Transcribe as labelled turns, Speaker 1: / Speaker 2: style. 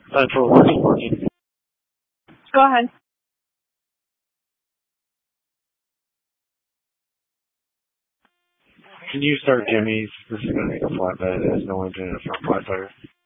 Speaker 1: Central working.
Speaker 2: Go ahead.
Speaker 1: Can you start Jimmy's? This is going to be a flatbed. There's no engine in a front flat tire.